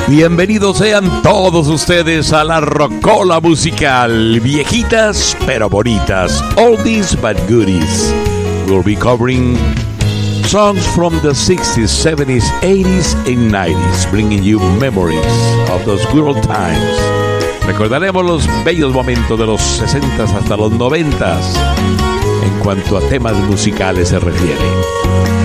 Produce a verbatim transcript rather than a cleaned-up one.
Bienvenidos sean todos ustedes a la Rocola Musical. Viejitas pero bonitas. Oldies but goodies. We'll be covering songs from the sixties, seventies, eighties and nineties, bringing you memories of those good old times. Recordaremos los bellos momentos de los sesentas hasta los noventas en cuanto a temas musicales se refiere.